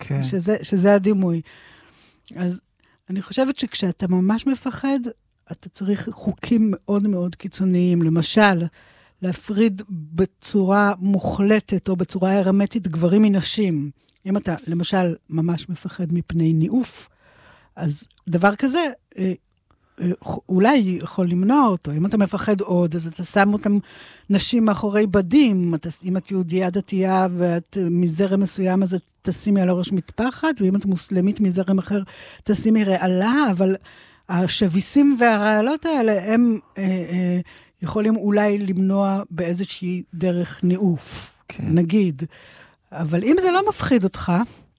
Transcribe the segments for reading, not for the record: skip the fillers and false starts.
כן. שזה הדימוי. אז אני חושבת שכשאתה ממש מפחד, אתה צריך חוקים מאוד מאוד קיצוניים. למשל, להפריד בצורה מוחלטת או בצורה הרמטית גברים מנשים. אם אתה, למשל, ממש מפחד מפני ניאוף, אז דבר כזה אולי יכול למנוע אותו. אם אתה מפחד עוד, אז אתה שם אותם נשים מאחורי בדים. אם את יהודייה דתייה ואת מזרם מסוים, אז את תשימי על הראש מטפחת, ואם את מוסלמית מזרם אחר, תשימי רעלה, אבל השביסים והרעלות האלה, הם יכולים אולי למנוע באיזושהי דרך ניאוף, כן. נגיד. אבל אם זה לא מפחיד אותך,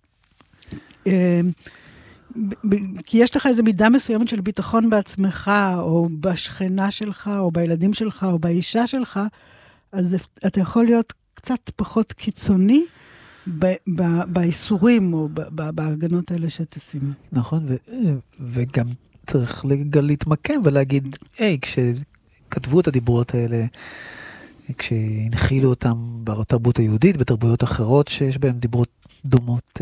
כי יש לך איזו מידה מסוימת של ביטחון בעצמך, או בשכנה שלך, או בילדים שלך, או באישה שלך, אז אתה יכול להיות קצת פחות קיצוני באיסורים, או בהגנות האלה שתשים. נכון, וגם צריך להתמקם ולהגיד, כשכתבו את הדיברות האלה, כשהנחילו אותם בתרבות היהודית, בתרבויות אחרות שיש בהן דיברות דומות,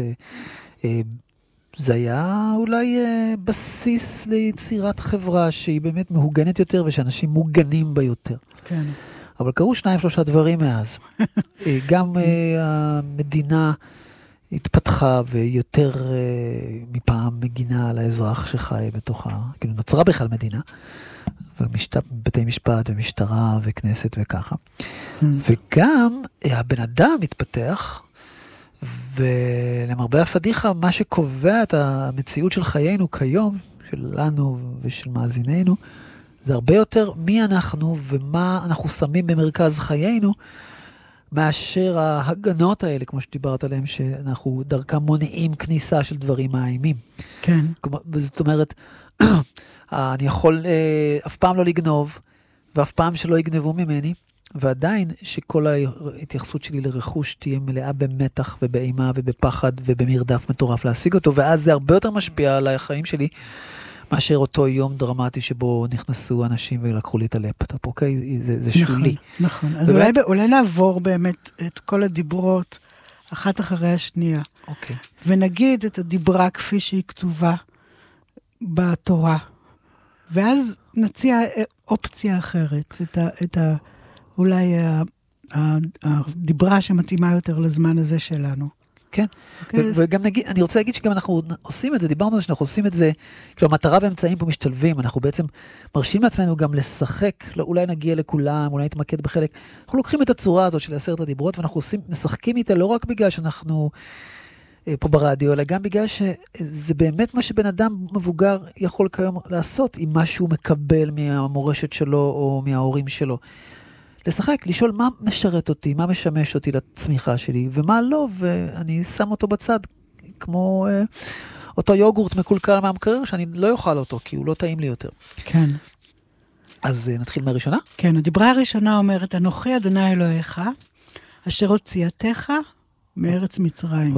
זה היה אולי בסיס ליצירת חברה שהיא באמת מהוגנת יותר, ושאנשים מוגנים בה יותר. כן. אבל קרו 2-3 דברים מאז. גם המדינה התפתחה ויותר מפעם מגינה על האזרח שחי בתוכה, כאילו נוצרה בכלל מדינה, בתי משפט ומשטרה וכנסת וככה. וגם הבן אדם מתפתח, ולמרבה הפדיחה, מה שקובע את המציאות של חיינו כיום, שלנו ושל מאזיננו, זה הרבה יותר מי אנחנו ומה אנחנו שמים במרכז חיינו, מאשר ההגנות האלה, כמו שדיברת עליהם, שאנחנו דרכם מונעים כניסה של דברים מאיימים. כן. זאת אומרת, אני יכול אף פעם לא לגנוב, ואף פעם שלא יגנבו ממני, ועדיין שכל ההתייחסות שלי לרכוש תהיה מלאה במתח ובאימה ובפחד ובמרדף מטורף להשיג אותו, ואז זה הרבה יותר משפיע על החיים שלי, מאשר אותו יום דרמטי שבו נכנסו אנשים ולקחו לי את הלפטופ, אוקיי? זה שולי. נכון. אז אולי נעבור באמת את כל הדיברות אחת אחרי השנייה. אוקיי. ונגיד את הדיברה כפי שהיא כתובה בתורה. ואז נציע אופציה אחרת, אולי הדיברה שמתאימה יותר לזמן הזה שלנו. כן, וגם נגיד, אני רוצה להגיד שגם אנחנו עושים את זה, דיברנו על שאנחנו עושים את זה, כאילו המטרה והאמצעים פה משתלבים, אנחנו בעצם מרשים לעצמנו גם לשחק, אולי נגיע לכולם, אולי נתמקד בחלק, אנחנו לוקחים את הצורה הזאת של 10 הדיברות, ואנחנו משחקים איתה לא רק בגלל שאנחנו פה ברדיו, אלא גם בגלל שזה באמת מה שבן אדם מבוגר יכול כיום לעשות, עם מה שהוא מקבל מהמורשת שלו או מההורים שלו. לשחק, לשאול מה משרת אותי, מה משמש אותי לצמיחה שלי, ומה לא, ואני שם אותו בצד, כמו אותו יוגורט מקולקל מהמקרר, שאני לא יאכל אותו, כי הוא לא טעים לי יותר. כן. אז נתחיל מהראשונה? כן, הדיברה הראשונה אומרת, אנוכי אדוני אלוהיך, אשר הוציאתך מארץ מצרים.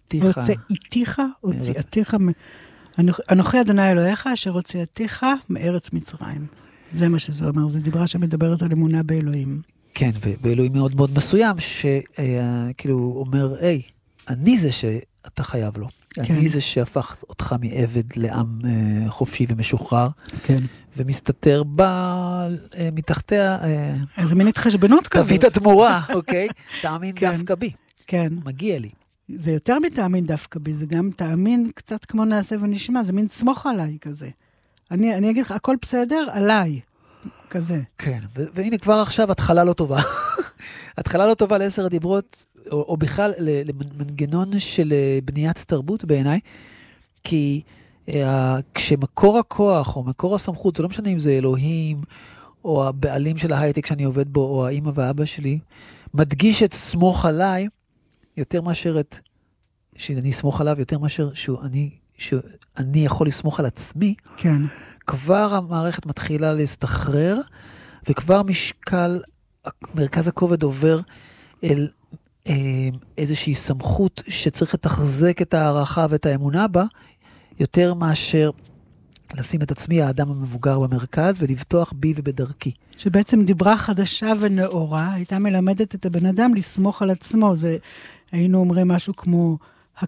הוציאתך, אנוכי אדוני אלוהיך, אשר הוציאתך מארץ מצרים. זה מה שזה אומר, זה דיברה שמדברת על אמונה באלוהים. כן, ובאלוהים מאוד מאוד מסוים, שכאילו אומר, אני זה שאתה חייב לו. כן. אני זה שהפך אותך מעבד לעם חופשי ומשוחרר. כן. ומסתתר מתחתיה... איזה מין התחשבנות כזאת. תביא את התמורה, אוקיי? תאמין כן. דווקא בי. כן. מגיע לי. זה יותר מתאמין דווקא בי, זה גם תאמין קצת כמו נעשה ונשמע, זה מין סמוך עליי כזה. אני אגיד לך, הכל בסדר, עליי, כזה. כן, והנה כבר עכשיו התחלה לא טובה. התחלה לא טובה ל10 הדיברות, או בכלל למנגנון של בניית תרבות בעיניי, כי כשמקור הכוח או מקור הסמכות, זה לא משנה אם זה אלוהים, או הבעלים של ההייטק שאני עובד בו, או האמא והאבא שלי, מדגיש את סמוך עליי, יותר מאשר שאני אסמוך עליו, יותר מאשר שאני יכול לסמוך על עצמי, כן. כבר המערכת מתחילה להסתחרר, וכבר מרכז הכובד עובר אל איזושהי סמכות שצריך לתחזק את הערכה ואת האמונה בה, יותר מאשר לשים את עצמי, האדם המבוגר במרכז, ולבטוח בי ובדרכי. שבעצם דיברה חדשה ונאורה, הייתה מלמדת את הבן אדם לסמוך על עצמו. היינו אומרים משהו כמו,